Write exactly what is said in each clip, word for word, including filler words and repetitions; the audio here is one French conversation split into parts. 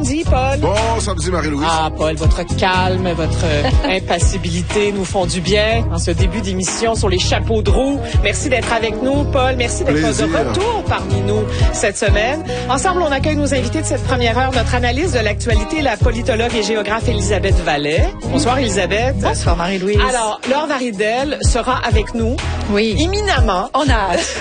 samedi, Paul. Bon samedi, Marie-Louise. Ah, Paul, votre calme, votre euh, impassibilité nous font du bien en ce début d'émission sur les chapeaux de roue. Merci d'être avec nous, Paul. Merci d'être Plaisir. de retour parmi nous cette semaine. Ensemble, on accueille nos invités de cette première heure, notre analyse de l'actualité, la politologue et géographe Elisabeth Vallet. Bonsoir, Elisabeth. Bonsoir, Marie-Louise. Alors, Laure Varidel sera avec nous. Oui. Éminemment. On a hâte.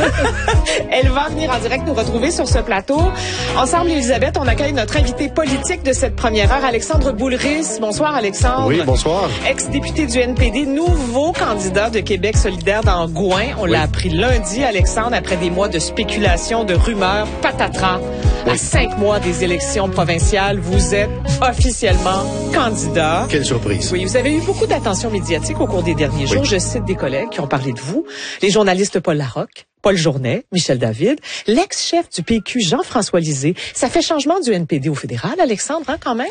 Elle va venir en direct nous retrouver sur ce plateau. Ensemble, Elisabeth, on accueille notre invité politique de cette première heure, Alexandre Boulris. Bonsoir, Alexandre. Oui, bonsoir. Ex-député du N P D, nouveau candidat de Québec solidaire dans Gouin. On oui. l'a appris lundi, Alexandre, après des mois de spéculation, de rumeurs, patatras. Oui. À cinq mois des élections provinciales, vous êtes officiellement candidat. Quelle surprise. Oui, vous avez eu beaucoup d'attention médiatique au cours des derniers jours. Oui. Je cite des collègues qui ont parlé de vous. Les journalistes Paul Larocque, Paul Journet, Michel David, l'ex-chef du P Q, Jean-François Lisée. Ça fait changement du N P D au fédéral, Alexandre, hein, quand même?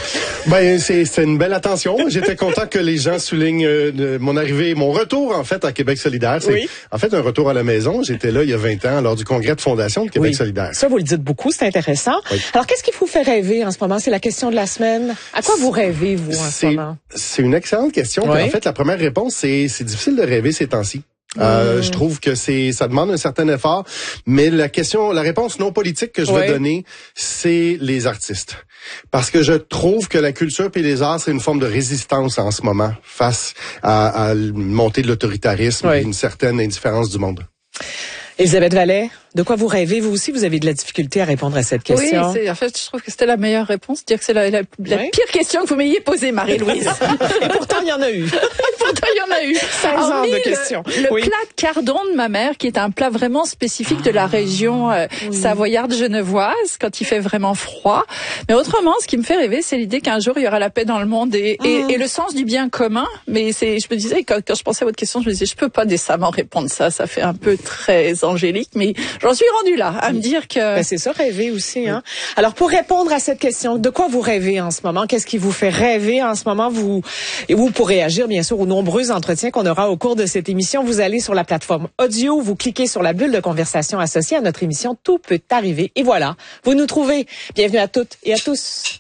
Ben, c'est, c'est une belle attention. J'étais content que les gens soulignent euh, mon arrivée, mon retour, en fait, à Québec solidaire. C'est, oui. en fait, un retour à la maison. J'étais là il y a vingt ans, lors du congrès de fondation de Québec oui. solidaire. Ça, vous le dites beaucoup, c'est intéressant. Oui. Alors, qu'est-ce qui vous fait rêver en ce moment? C'est la question de la semaine. À quoi vous rêvez, vous, en c'est, ce moment? C'est une excellente question. Oui. En fait, la première réponse, c'est, c'est difficile de rêver ces temps-ci. Euh, mmh. Je trouve que c'est, ça demande un certain effort, mais la question, la réponse non politique que je oui. veux donner, c'est les artistes, parce que je trouve que la culture et les arts, c'est une forme de résistance en ce moment face à, à une montée de l'autoritarisme oui. et une certaine indifférence du monde. Elisabeth Vallet, de quoi vous rêvez? Vous aussi, vous avez de la difficulté à répondre à cette question. Oui, c'est, en fait, je trouve que c'était la meilleure réponse. Dire que c'est la, la, la oui. pire question que vous m'ayez posée, Marie-Louise. Et pourtant, il y en a eu. Et pourtant, il y en a eu. seize ans de questions. Le, le oui. plat de cardon de ma mère, qui est un plat vraiment spécifique de la région euh, oui. savoyarde genevoise, quand il fait vraiment froid. Mais autrement, ce qui me fait rêver, c'est l'idée qu'un jour, il y aura la paix dans le monde et, mmh. et, et le sens du bien commun. Mais c'est, je me disais, quand, quand je pensais à votre question, je me disais, je peux pas décemment répondre ça. Ça fait un peu très angélique, mais j'en suis rendue là, à me dire que... Ben c'est ça, rêver aussi, hein. Alors, pour répondre à cette question, de quoi vous rêvez en ce moment? Qu'est-ce qui vous fait rêver en ce moment? Vous, et vous, pour réagir, bien sûr, aux nombreux entretiens qu'on aura au cours de cette émission, vous allez sur la plateforme audio, vous cliquez sur la bulle de conversation associée à notre émission. Tout peut arriver. Et voilà, vous nous trouvez. Bienvenue à toutes et à tous.